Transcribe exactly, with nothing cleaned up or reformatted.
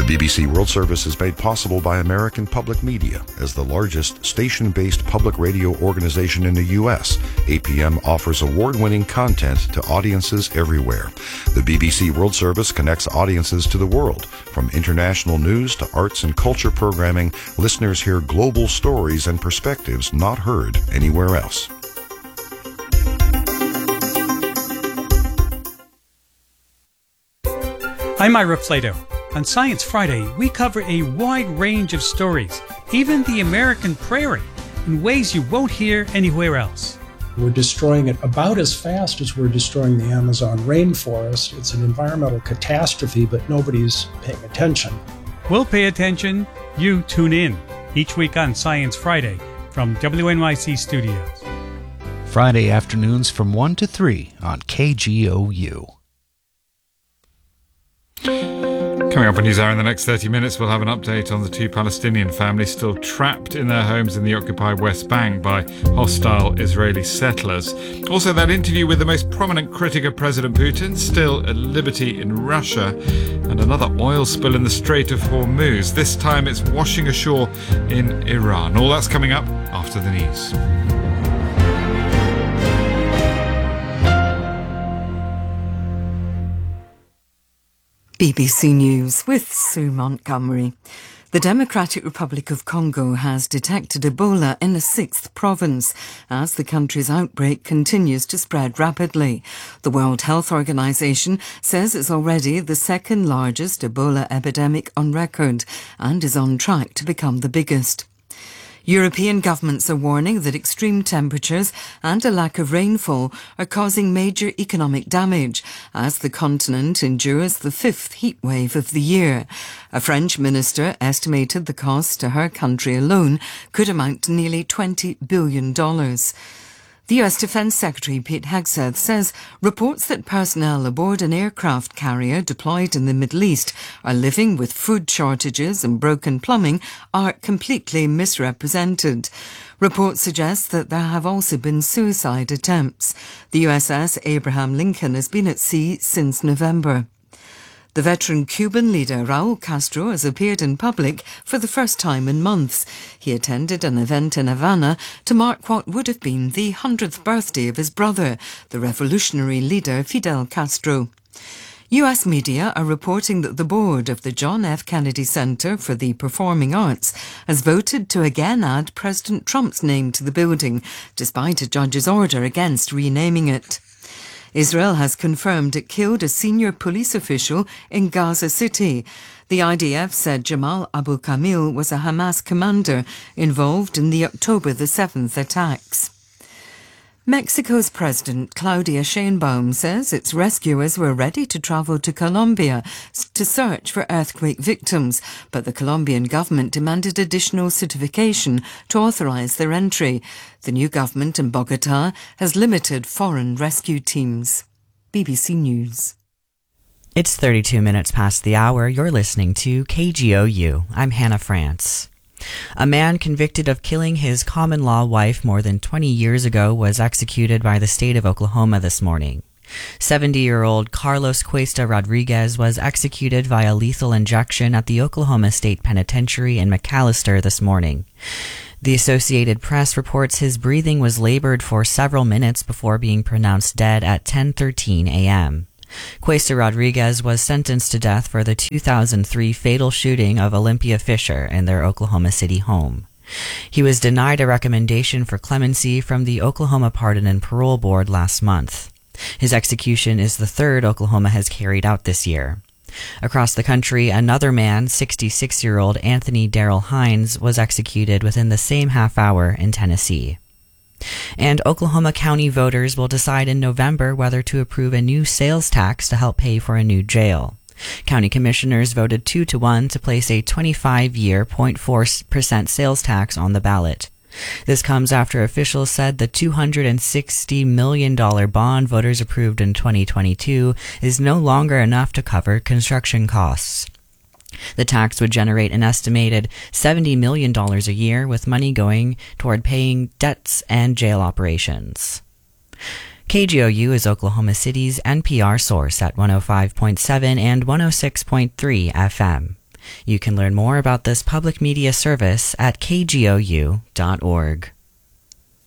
B B C World Service is made possible by American Public Media. As the largest station-based public radio organization in the U S, A P M offers award-winning content to audiences everywhere. The B B C World Service connects audiences to the world. From international news to arts and culture programming, listeners hear global stories and perspectives not heard anywhere else. I'm Ira Flato. On Science Friday, we cover a wide range of stories, even the American prairie, in ways you won't hear anywhere else. We're destroying it about as fast as we're destroying the Amazon rainforest. It's an environmental catastrophe, but nobody's paying attention. We'll pay attention. You tune in each week on Science Friday from W N Y C Studios. Friday afternoons from one to three on K G O U. Coming up on NewsHour in the next thirty minutes, we'll have an update on the two Palestinian families still trapped in their homes in the occupied West Bank by hostile Israeli settlers. Also, that interview with the most prominent critic of President Putin, still at liberty in Russia, and another oil spill in the Strait of Hormuz. This time it's washing ashore in Iran. All that's coming up after the news. B B C News with Sue Montgomery. The Democratic Republic of Congo has detected Ebola in a sixth province as the country's outbreak continues to spread rapidly. The World Health Organization says it's already the second largest Ebola epidemic on record and is on track to become the biggest. European governments are warning that extreme temperatures and a lack of rainfall are causing major economic damage as the continent endures the fifth heat wave of the year. A French minister estimated the cost to her country alone could amount to nearly twenty billion dollars. The U S Defense Secretary Pete Hegseth says reports that personnel aboard an aircraft carrier deployed in the Middle East are living with food shortages and broken plumbing are completely misrepresented. Reports suggest that there have also been suicide attempts. The U S S Abraham Lincoln has been at sea since November. The veteran Cuban leader Raul Castro has appeared in public for the first time in months. He attended an event in Havana to mark what would have been the hundredth birthday of his brother, the revolutionary leader Fidel Castro. U S media are reporting that the board of the John F. Kennedy Center for the Performing Arts has voted to again add President Trump's name to the building, despite a judge's order against renaming it. Israel has confirmed it killed a senior police official in Gaza City. The I D F said Jamal Abu Kamil was a Hamas commander involved in the October the seventh attacks. Mexico's President Claudia Sheinbaum says its rescuers were ready to travel to Colombia to search for earthquake victims, but the Colombian government demanded additional certification to authorize their entry. The new government in Bogotá has limited foreign rescue teams. B B C News. It's thirty-two minutes past the hour. You're listening to K G O U. I'm Hannah France. A man convicted of killing his common-law wife more than twenty years ago was executed by the state of Oklahoma this morning. seventy-year-old Carlos Cuesta Rodriguez was executed via lethal injection at the Oklahoma State Penitentiary in McAlester this morning. The Associated Press reports his breathing was labored for several minutes before being pronounced dead at ten thirteen a.m. Cuesta Rodriguez was sentenced to death for the two thousand three fatal shooting of Olympia Fisher in their Oklahoma City home. He was denied a recommendation for clemency from the Oklahoma Pardon and Parole Board last month. His execution is the third Oklahoma has carried out this year. Across the country, another man, sixty-six-year-old Anthony Darrell Hines, was executed within the same half hour in Tennessee. And Oklahoma County voters will decide in November whether to approve a new sales tax to help pay for a new jail. County commissioners voted two to one to place a twenty-five-year zero point four percent sales tax on the ballot. This comes after officials said the two hundred sixty million dollars bond voters approved in twenty twenty-two is no longer enough to cover construction costs. The tax would generate an estimated seventy million dollars a year, with money going toward paying debts and jail operations. K G O U is Oklahoma City's N P R source at one oh five point seven and one oh six point three F M. You can learn more about this public media service at k g o u dot org.